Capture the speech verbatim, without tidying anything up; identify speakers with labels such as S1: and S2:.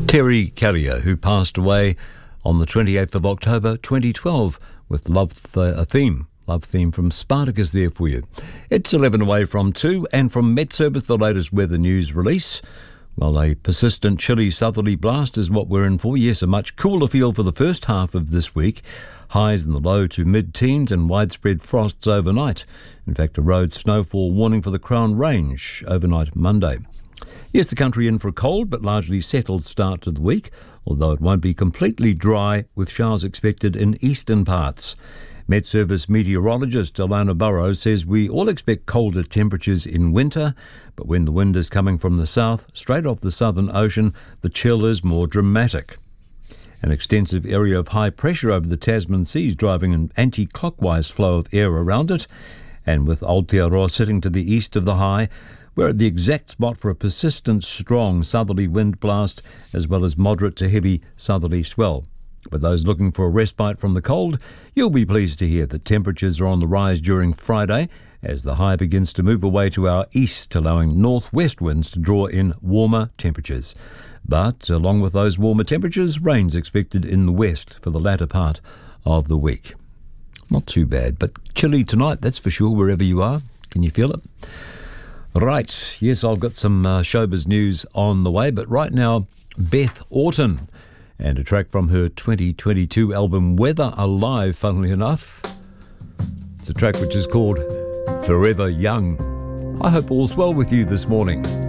S1: Terry Callier, who passed away on the twenty-eighth of October twenty twelve with Love th- a Theme. Love Theme from Spartacus there for you. It's eleven away from two, and from Met Service, the latest weather news release. Well, a persistent chilly southerly blast is what we're in for. Yes, a much cooler feel for the first half of this week. Highs in the low to mid-teens and widespread frosts overnight. In fact, a road snowfall warning for the Crown Range overnight Monday. Yes, the country in for a cold but largely settled start to the week, although it won't be completely dry, with showers expected in eastern parts. Met Service meteorologist Alana Burrows says we all expect colder temperatures in winter, but when the wind is coming from the south, straight off the Southern Ocean, the chill is more dramatic. An extensive area of high pressure over the Tasman Sea is driving an anti-clockwise flow of air around it, and with Aotearoa sitting to the east of the high, we're at the exact spot for a persistent strong southerly wind blast, as well as moderate to heavy southerly swell. But those looking for a respite from the cold, you'll be pleased to hear that temperatures are on the rise during Friday as the high begins to move away to our east, allowing northwest winds to draw in warmer temperatures. But along with those warmer temperatures, rain's expected in the west for the latter part of the week. Not too bad, but chilly tonight, that's for sure, wherever you are. Can you feel it? Right, yes, I've got some uh, showbiz news on the way, but right now, Beth Orton, and a track from her twenty twenty-two album Weather Alive, funnily enough. It's a track which is called Forever Young. I hope all's well with you this morning.